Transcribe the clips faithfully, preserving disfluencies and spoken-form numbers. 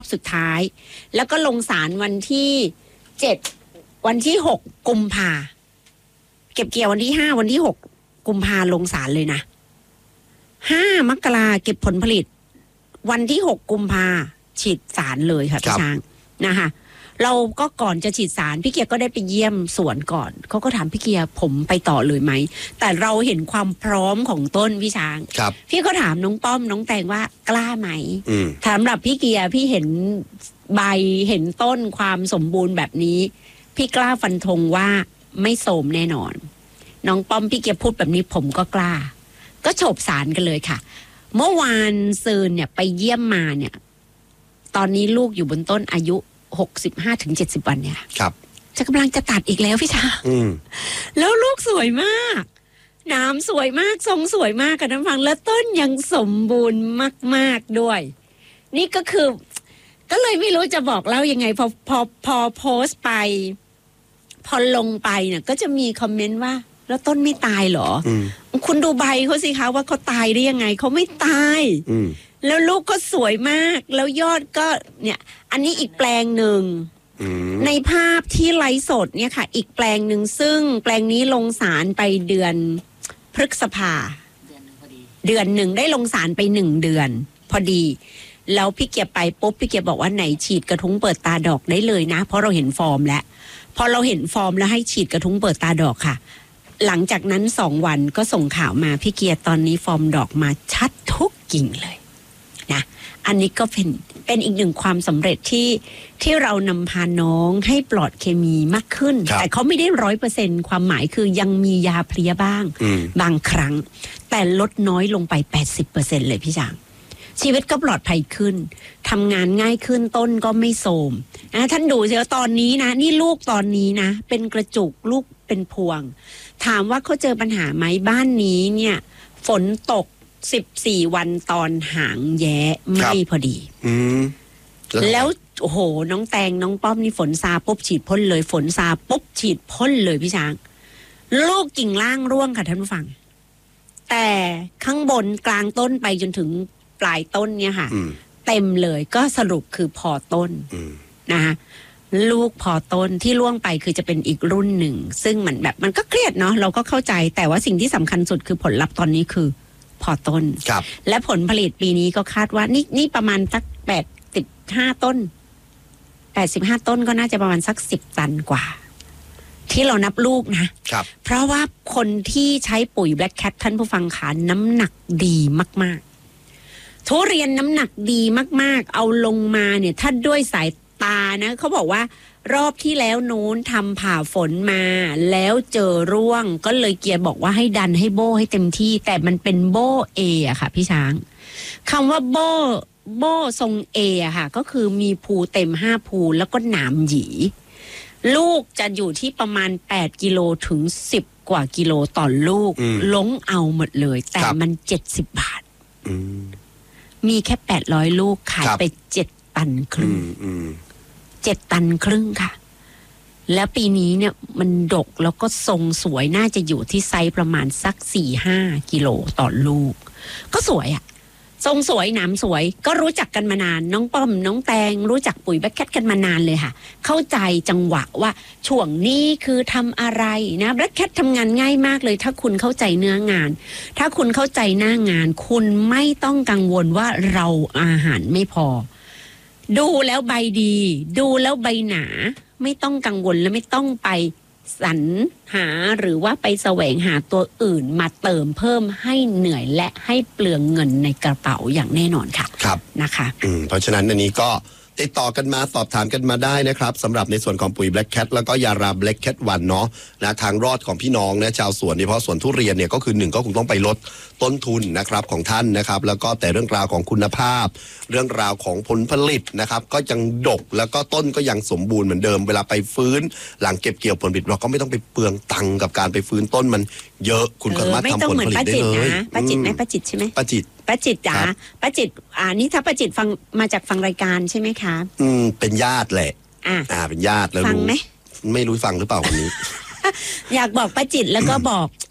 สุดท้ายแล้วก็ลงศาลวันที่เจ็ดวันที่หกกุมภาเก็บเกี่ยววันที่ห้าวันที่หกกุมภาลงศาลเลยนะห้ามกราเก็บผลผลิตวันที่หกกุมภาฉีดสารเลยค่ะพี่ช้างนะคะเราก็ก่อนจะฉีดสารพี่เกียร์ก็ได้ไปเยี่ยมสวนก่อนเขาก็ถามพี่เกียร์ผมไปต่อเลยไหมแต่เราเห็นความพร้อมของต้นพี่ช้างพี่ก็ถามน้องป้อมน้องแตงว่ากล้าไหมสำหรับพี่เกียร์พี่เห็นใบเห็นต้นความสมบูรณ์แบบนี้พี่กล้าฟันธงว่าไม่โสมแน่นอนน้องป้อมพี่เกียร์พูดแบบนี้ผมก็กล้าก็โฉบสารกันเลยค่ะเมื่อวานซืนเนี่ยไปเยี่ยมมาเนี่ยตอนนี้ลูกอยู่บนต้นอายุหกสิบห้าถึงเจ็ดสิบวันเนี่ยครับจะกำลังจะตัดอีกแล้วพี่ชาแล้วลูกสวยมากน้ำสวยมากทรงสวยมากกันน้ำฟังแล้วต้นยังสมบูรณ์มากๆด้วยนี่ก็คือก็เลยไม่รู้จะบอกเล่ายังไงพอพอพอโพสต์ไปพอลงไปเนี่ยก็จะมีคอมเมนต์ว่าแล้วต้นไม่ตายเหรอคุณดูใบเขาสิคะว่าเขาตายได้ยังไงเขาไม่ตายแล้วลูกก็สวยมากแล้วยอดก็เนี่ยอันนี้อีกแปลงหนึ่งในภาพที่ไลฟ์สดเนี่ยค่ะอีกแปลงหนึ่งซึ่งแปลงนี้ลงสารไปเดือนพฤษภาเดือนหนึ่งได้ลงสารไปหนึ่งเดือนพอดีแล้วพี่เกียร์ไปปุ๊บพี่เกียร์บอกว่าไหนฉีดกระทุ้งเปิดตาดอกได้เลยนะเพราะเราเห็นฟอร์มแล้วพอเราเห็นฟอร์มแล้วให้ฉีดกระทุ้งเปิดตาดอกค่ะหลังจากนั้นสองวันก็ส่งข่าวมาพี่เกียร์ตอนนี้ฟอร์มดอกมาชัดทุกกิ่งเลยนะอันนี้ก็เป็นเป็นอีกหนึ่งความสำเร็จที่ที่เรานำพาน้องให้ปลอดเคมีมากขึ้นแต่เขาไม่ได้ร้อยเปอร์เซ็นต์ความหมายคือยังมียาเพลียบ้างบางครั้งแต่ลดน้อยลงไปแปดสิบเปอร์เซ็นต์เลยพี่จางชีวิตก็ปลอดภัยขึ้นทำงานง่ายขึ้นต้นก็ไม่โทรมนะท่านดูสิว่าตอนนี้นะนี่ลูกตอนนี้นะเป็นกระจุกลูกเป็นพวงถามว่าเขาเจอปัญหาไหมบ้านนี้เนี่ยฝนตกสิบสี่วันตอนหางแย้ไม่พอดีแล้วโอ้โหน้องแตงน้องป้อมนี่ฝนซาปุ๊บฉีดพ่นเลยฝนซาปุ๊บฉีดพ่นเลยพี่ช้างลูกกิ่งล่างร่วงค่ะท่านผู้ฟังแต่ข้างบนกลางต้นไปจนถึงปลายต้นเนี่ยค่ะเต็มเลยก็สรุปคือพอต้นนะคะลูกพอต้นที่ล่วงไปคือจะเป็นอีกรุ่นหนึ่งซึ่งมันแบบมันก็เครียดเนาะเราก็เข้าใจแต่ว่าสิ่งที่สำคัญสุดคือผลลัพธ์ตอนนี้คือพอต้นและผลผลิตปีนี้ก็คาดว่านี่นี่ประมาณสักแปดสิบห้าต้นแปดสิบห้าต้นก็น่าจะประมาณสักสิบตันกว่าที่เรานับลูกนะเพราะว่าคนที่ใช้ปุ๋ย Black Cat ท่านผู้ฟังขาน้ำหนักดีมากๆทุเรียนน้ำหนักดีมากๆเอาลงมาเนี่ยถ้าด้วยสายตานะเขาบอกว่ารอบที่แล้วนู้นทำผ่าฝนมาแล้วเจอร่วงก็เลยเกียร์บอกว่าให้ดันให้โบ้ให้เต็มที่แต่มันเป็นโบ้เออะค่ะพี่ช้างคำว่าโบ้โบ้ทรงเออะค่ะก็คือมีภูเต็มห้าภูแล้วก็หนามหยีลูกจะอยู่ที่ประมาณแปดกิโลถึงสิบกว่ากิโลต่อลูกล้งเอาหมดเลยแต่มันเจ็ดสิบบาทมีแค่แปดร้อยลูกขายไปเจ็ดตันครึ่งเจ็ดตันครึ่งค่ะแล้วปีนี้เนี่ยมันดกแล้วก็ทรงสวยน่าจะอยู่ที่ไซส์ประมาณสักสี่ห้ากิโลต่อลูกก็สวยอะทรงสวยหนามสวยก็รู้จักกันมานานน้องป้อมน้องแตงรู้จักปุ๋ยแบล็คแคทกันมานานเลยค่ะเข้าใจจังหวะว่าช่วงนี้คือทำอะไรนะแบล็คแคททำงานง่ายมากเลยถ้าคุณเข้าใจเนื้องานถ้าคุณเข้าใจหน้างานคุณไม่ต้องกังวลว่าเราอาหารไม่พอดูแล้วใบดีดูแล้วใบหนาไม่ต้องกังวลและไม่ต้องไปสรรหาหรือว่าไปแสวงหาตัวอื่นมาเติมเพิ่มให้เหนื่อยและให้เปลืองเงินในกระเป๋าอย่างแน่นอนค่ะครับนะคะอืมเพราะฉะนั้นอันนี้ก็ติดต่อกันมาสอบถามกันมาได้นะครับสำหรับในส่วนของปุ๋ย Black Cat แล้วก็ยารา Black Cat วันเนาะนะทางรอดของพี่น้องนะชาวสวนโดยเฉพาะสวนทุเรียนเนี่ยก็คือหนึ่งก็คงต้องไปลดต้นทุนนะครับของท่านนะครับแล้วก็แต่เรื่องราวของคุณภาพเรื่องราวของผลผลิตนะครับก็ยังดกแล้วก็ต้นก็ยังสมบูรณ์เหมือนเดิมเวลาไปฟื้นหลังเก็บเกี่ยวผลผลิตเราก็ไม่ต้องไปเปลืองตังค์กับการไปฟื้นต้นมันเยอะคุณก็สามารถทำผลผลิตได้เลยป้าจิตไหมป้าจิตใช่ไหมป้าจิตป้าจิตจ๋าป้าจิตอ่านี่ถ้าป้าจิตฟังมาจากฟังรายการใช่ไหมคะอืมเป็นญาติแหละอ่าอ่าเป็นญาติแล้วฟังไหมไม่รู้ฟังหรือเปล่าวันนี้ อยากบอกป้าจิตแล้วก็บอก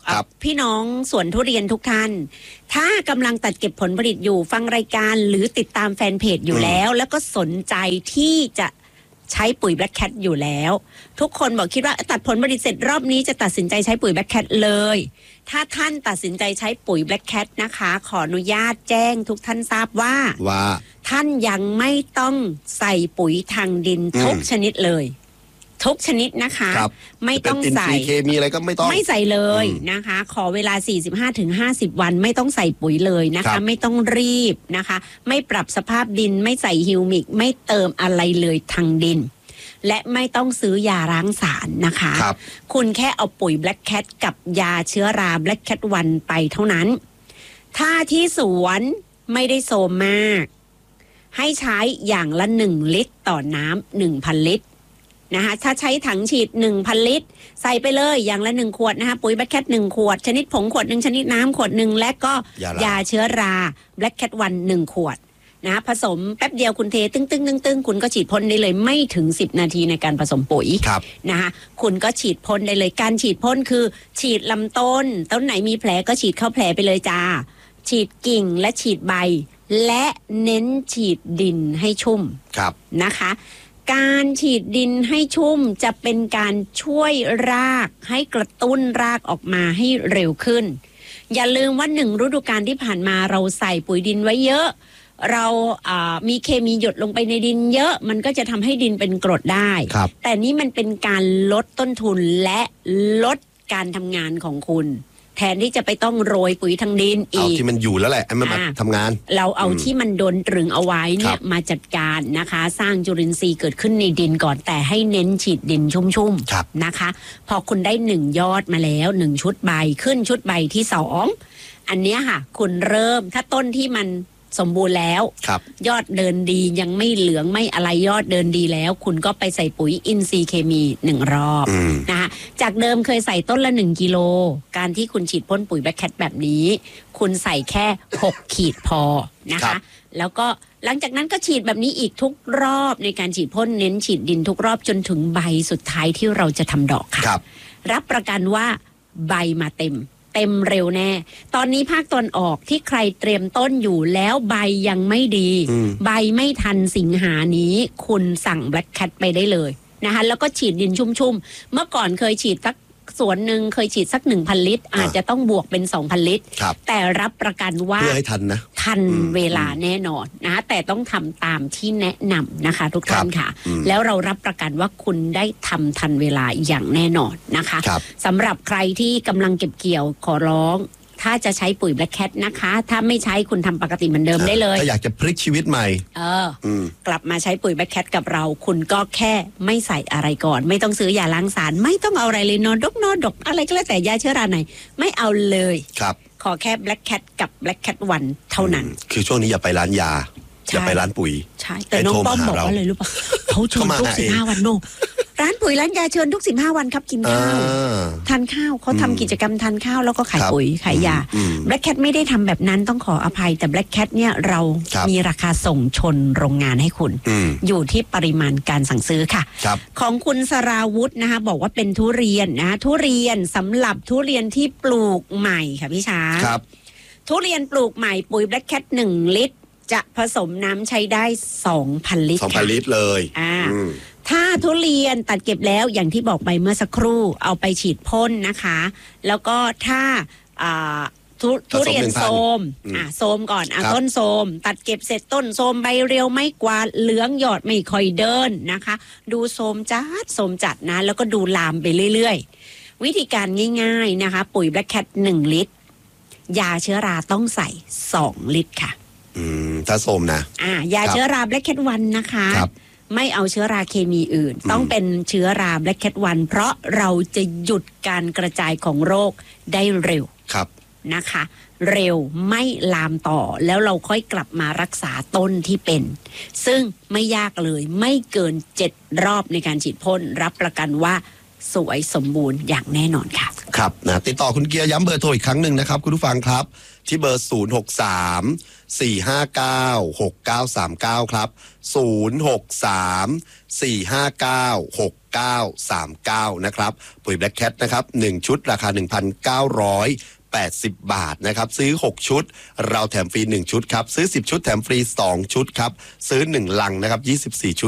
พี่น้องสวนทุเรียนทุกท่านถ้ากำลังตัดเก็บผลผลิตอยู่ฟังรายการหรือติดตามแฟนเพจอยู่แล้วแล้วก็สนใจที่จะใช้ปุ๋ย Black Cat อยู่แล้วทุกคนบอกคิดว่าตัดผลผลิตเสร็จรอบนี้จะตัดสินใจใช้ปุ๋ย Black Cat เลยถ้าท่านตัดสินใจใช้ปุ๋ย Black Cat นะคะขออนุญาตแจ้งทุกท่านทราบว่าว่าท่านยังไม่ต้องใส่ปุ๋ยทางดินทุกชนิดเลยทุกชนิดนะคะไม่ต้องใส่เคมีอะไรก็ไม่ต้องไม่ใส่เลยนะคะขอเวลา สี่สิบห้าถึงห้าสิบ วันไม่ต้องใส่ปุ๋ยเลยนะคะไม่ต้องรีบนะคะไม่ปรับสภาพดินไม่ใส่ฮิวมิกไม่เติมอะไรเลยทางดินและไม่ต้องซื้อยาล้างสารนะคะคคุณแค่เอาปุ๋ย Black Cat กับยาเชื้อรา Black Cat วันไปเท่านั้นถ้าที่สวนไม่ได้โซมมากให้ใช้อย่างละหนึ่งลิตรต่อน้ำหนึ่งพันลิตรนะคะถ้าใช้ถังฉีด หนึ่งพัน ลิตรใส่ไปเลยอย่างละหนึ่งขวดนะคะปุ๋ย Black Cat หนึ่งขวดชนิดผงขวดหนึ่งชนิดน้ำขวดหนึ่งและก็ยาเชื้อรา Black Cat วันหนึ่งขวดนะผสมแป๊บเดียวคุณเทตึ้งตึ้งตึ้งตึ้งคุณก็ฉีดพ่นได้เลยไม่ถึงสิบนาทีในการผสมปุ๋ยนะคะคุณก็ฉีดพ่นได้เลยการฉีดพ่นคือฉีดลำต้นต้นไหนมีแผลก็ฉีดเข้าแผลไปเลยจ้าฉีดกิ่งและฉีดใบและเน้นฉีดดินให้ชุ่มนะคะการฉีดดินให้ชุ่มจะเป็นการช่วยรากให้กระตุ้นรากออกมาให้เร็วขึ้นอย่าลืมว่าหนึ่งฤดูกาลที่ผ่านมาเราใส่ปุ๋ยดินไว้เยอะเราอ่ามีเคมีหยดลงไปในดินเยอะมันก็จะทำให้ดินเป็นกรดได้แต่นี่มันเป็นการลดต้นทุนและลดการทำงานของคุณแทนที่จะไปต้องโรยปุ๋ยทางดินอีกเอาที่มันอยู่แล้วแหละมันมาทำงานเราเอาที่มันโดนตรึงเอาไว้เนี่ยมาจัดการนะคะสร้างจุลินทรีย์เกิดขึ้นในดินก่อนแต่ให้เน้นฉีดดินชุ่มๆนะคะพอคุณได้หนึ่งยอดมาแล้วหนึ่งชุดใบขึ้นชุดใบที่สองอันเนี้ยค่ะคุณเริ่มถ้าต้นที่มันสมบูรณ์แล้วยอดเดินดียังไม่เหลืองไม่อะไรยอดเดินดีแล้วคุณก็ไปใส่ปุ๋ยอินทรีย์เคมีหนึ่งรอบนะคะจากเดิมเคยใส่ต้นละหนึ่งกิโลการที่คุณฉีดพ่นปุ๋ย Black Cat แบบนี้คุณใส่แค่หกขีดพอนะคะแล้วก็หลังจากนั้นก็ฉีดแบบนี้อีกทุกรอบในการฉีดพ่นเน้นฉีดดินทุกรอบจนถึงใบสุดท้ายที่เราจะทำดอกค่ะ ร, รับประกันว่าใบมาเต็มเต็มเร็วแน่ตอนนี้ภาคตอนออกที่ใครเตรียมต้นอยู่แล้วใบยังไม่ดีใบไม่ทันสิงหานี้คุณสั่ง Black Cat ไปได้เลยนะคะแล้วก็ฉีดดินชุ่มๆเมื่อก่อนเคยฉีดสักสวนหนึ่งเคยฉีดสัก หนึ่งพัน ลิตรอาจจะต้องบวกเป็น สองพัน ลิตรแต่รับประกันว่าเพื่อให้ทันนะทันเวลาแน่นอนนะแต่ต้องทำตามที่แนะนำนะคะทุกท่านค่ะแล้วเรารับประกันว่าคุณได้ทำทันเวลาอย่างแน่นอนนะคะสำหรับใครที่กำลังเก็บเกี่ยวขอร้องถ้าจะใช้ปุ๋ย Black Cat นะคะถ้าไม่ใช้คุณทำปกติเหมือนเดิมได้เลยถ้าอยากจะพลิกชีวิตใหม่เออกลับมาใช้ปุ๋ย Black Cat กับเราคุณก็แค่ไม่ใส่อะไรก่อนไม่ต้องซื้อยาล้างสารไม่ต้องเอาอะไรเลยนอนดกนอนดกอะไรก็แล้วแต่ยาเชื้อราไหนไม่เอาเลยครับขอแค่ Black Cat กับ Black Cat วันเท่านั้นคือช่วงนี้อย่าไปร้านยาอย่าไปร้านปุ๋ยใช่แต่น้องป้อมบอกว่าเลยรู้ป่ะเขาเชิญทุกสิบห้าวันโนร้านปุ๋ยร้านยาเชิญทุกสิบห้าวันครับกินข้าวทานข้าวเขาทำกิจกรรมทานข้าวแล้วก็ขายปุ๋ยขายยา Black Cat ไม่ได้ทำแบบนั้นต้องขออภัยแต่ Black Cat เนี่ยเรามีราคาส่งชนโรงงานให้คุณอยู่ที่ปริมาณการสั่งซื้อค่ะของคุณสราวุธนะคะบอกว่าเป็นทุเรียนนะทุเรียนสำหรับทุเรียนที่ปลูกใหม่ค่ะพี่ช้างทุเรียนปลูกใหม่ปุ๋ย Black Cat หนึ่งลิตรจะผสมน้ำใช้ได้ สองพัน ลิตรสองพัน ลิตรเลยอ่าถ้าทุเรียนตัดเก็บแล้วอย่างที่บอกไปเมื่อสักครู่เอาไปฉีดพ่นนะคะแล้วก็ถ้าอ่าทุทุเรียนโทรมอ่ะโทรมก่อนอ่ะต้นโทรมตัดเก็บเสร็จต้นโทรมใบเรียวไม่กวาดเหลืองหยอดไม่ค่อยเดินนะคะดูโทรมจัดโทรมจัดนะแล้วก็ดูลามไปเรื่อยๆวิธีการง่ายๆนะคะปุ๋ย Black Cat หนึ่งลิตรยาเชื้อราต้องใส่สองลิตรค่ะอืมถ้าโทรมนะอ่ายาเชื้อรา Black Cat วันนะคะไม่เอาเชื้อราเคมีอื่นต้องเป็นเชื้อรา Black Cat วันเพราะเราจะหยุดการกระจายของโรคได้เร็วครับนะคะเร็วไม่ลามต่อแล้วเราค่อยกลับมารักษาต้นที่เป็นซึ่งไม่ยากเลยไม่เกินเจ็ดรอบในการฉีดพ่นรับประกันว่าสวยสมบูรณ์อย่างแน่นอนค่ะครับนะติดต่อคุณเกียร์ย้ำเบอร์โทรอีกครั้งหนึ่งนะครับคุณผู้ฟังครับที่เบอร์ศูนย์ หก สาม สี่ ห้า เก้า หก เก้า สาม เก้าครับศูนย์ หก สาม สี่ ห้า เก้า หก เก้า สาม เก้านะครับปุ๋ย Black Cat นะครับหนึ่งชุดราคา หนึ่งพันเก้าร้อยแปดสิบ บาทนะครับซื้อหกชุดเราแถมฟรีหนึ่งชุดครับซื้อสิบชุดแถมฟรีสองชุดครับซื้อหนึ่งลังนะครับยี่สิบสี่ชุด